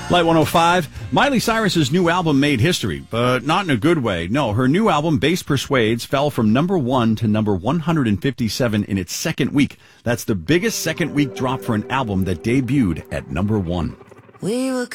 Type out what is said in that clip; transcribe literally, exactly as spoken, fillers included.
Light one oh five, Miley Cyrus's new album made history, but not in a good way. No, her new album, Bass Persuades, fell from number one to number one hundred fifty-seven in its second week. That's the biggest second week drop for an album that debuted at number one. We were